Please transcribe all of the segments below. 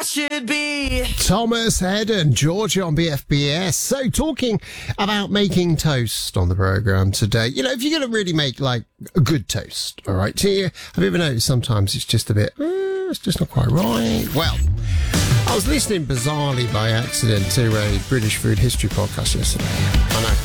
should be. Thomas Head and Georgia on BFBS. So, talking about making toast on the programme today. You know, if you're going to really make, like, a good toast, all right, have you ever noticed sometimes it's just a bit, it's just not quite right? Well, I was listening bizarrely by accident to a British food history podcast yesterday. I know.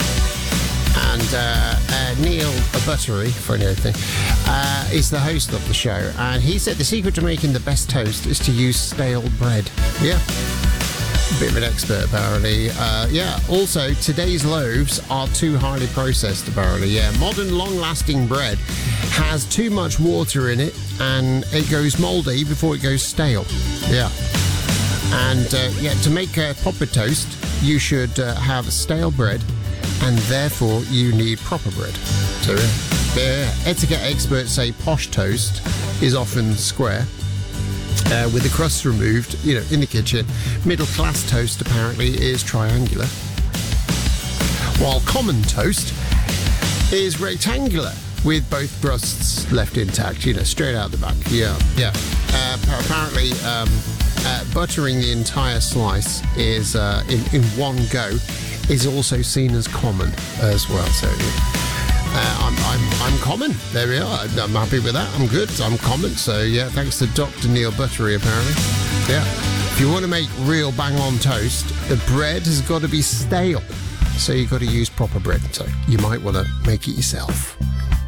And Neil Buttery, funny old thing, is the host of the show. And he said the secret to making the best toast is to use stale bread. Yeah. A bit of an expert, apparently. Also, today's loaves are too highly processed, apparently. Yeah, modern long-lasting bread has too much water in it, and it goes mouldy before it goes stale. Yeah. And, to make a proper toast, you should have stale bread, and therefore you need proper bread. So, etiquette experts say posh toast is often square, with the crusts removed, in the kitchen. Middle-class toast, apparently, is triangular, while common toast is rectangular, with both crusts left intact, straight out the back. Apparently, buttering the entire slice is in one go is also seen as common as well. So I'm common. There we are. I'm happy with that. I'm good. I'm common. So thanks to Dr. Neil Buttery, apparently. Yeah. If you want to make real bang on toast, the bread has got to be stale. So you've got to use proper bread. So you might want to make it yourself.